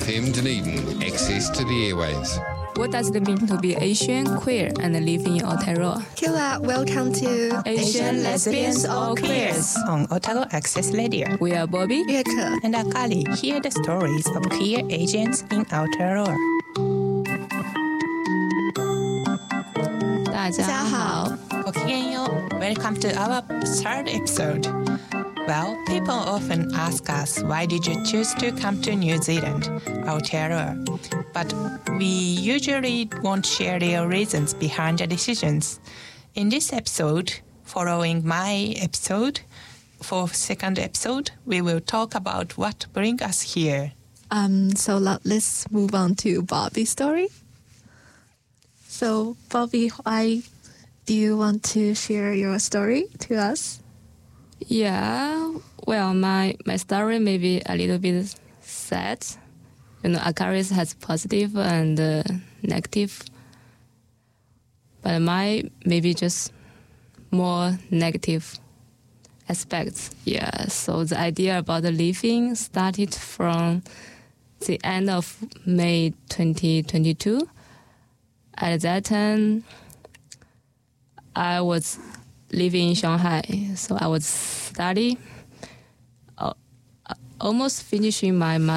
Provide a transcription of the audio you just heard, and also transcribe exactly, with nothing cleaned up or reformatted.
F M Dunedin, access to the airwaves. What does it mean to be Asian, queer, and live in Aotearoa? Kia ora, welcome to Asian, Lesbians, or Queers on Otago Access Radio. We are Bobby, Yeka, and Akali. Hear the stories of queer Asians in Aotearoa. 大家好。 ごきげんよう。Welcome to our third episode. Well, people often ask us, why did you choose to come to New Zealand, Aotearoa? But we usually won't share their reasons behind the decisions. In this episode, following my episode, for second episode, we will talk about what brings us here. Um, so let's move on to Bobby's story. So, Bobby, why do you want to share your story to us? Yeah, well, my, my story may be a little bit sad. You know, Akari's has positive and uh, negative, but my maybe just more negative aspects. Yeah, so the idea about the living started from the end of May twenty twenty-two. At that time, I was living in Shanghai, so I was studying, uh, almost finishing my master's.